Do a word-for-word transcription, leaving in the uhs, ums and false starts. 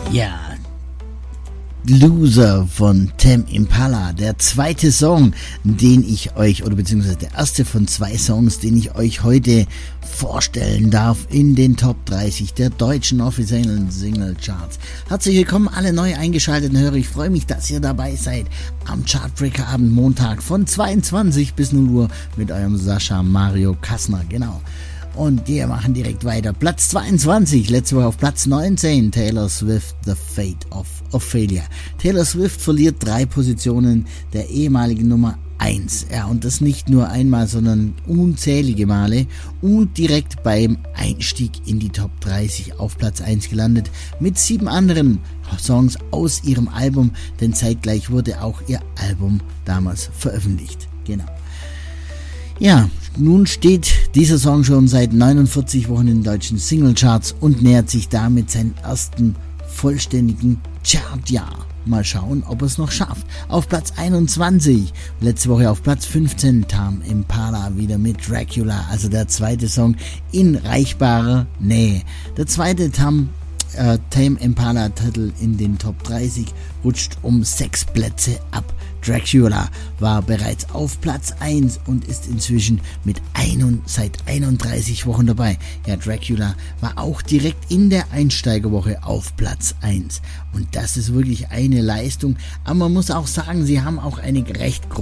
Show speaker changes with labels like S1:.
S1: Ja, Loser von Tame Impala, der zweite Song, den ich euch, oder beziehungsweise der erste von zwei Songs, den ich euch heute vorstellen darf in den Top dreißig der deutschen offiziellen Single Charts. Herzlich willkommen alle neu eingeschalteten Hörer, ich freue mich, dass ihr dabei seid am Chartbreaker Abend Montag von zweiundzwanzig bis null Uhr mit eurem Sascha Mario Kassner, genau. Und wir machen direkt weiter. Platz zweiundzwanzig, letzte Woche auf Platz neunzehn, Taylor Swift, The Fate of Ophelia. Taylor Swift verliert drei Positionen der ehemaligen Nummer eins. Ja, und das nicht nur einmal, sondern unzählige Male. Und direkt beim Einstieg in die Top dreißig auf Platz eins gelandet. Mit sieben anderen Songs aus ihrem Album, denn zeitgleich wurde auch ihr Album damals veröffentlicht. Genau. Ja, nun steht dieser Song schon seit neunundvierzig Wochen in den deutschen Singlecharts und nähert sich damit seinem ersten vollständigen Chartjahr. Mal schauen, ob er es noch schafft. Auf Platz einundzwanzig, letzte Woche auf Platz fünfzehn, Tame Impala wieder mit Dracula, also der zweite Song in reichbarer Nähe. Der zweite Tame äh, Tame Impala Titel in den Top dreißig rutscht um sechs Plätze ab. Dracula war bereits auf Platz eins und ist inzwischen mit ein, seit einunddreißig Wochen dabei. Ja, Dracula war auch direkt in der Einsteigerwoche auf Platz eins. Und das ist wirklich eine Leistung. Aber man muss auch sagen, sie haben auch eine recht große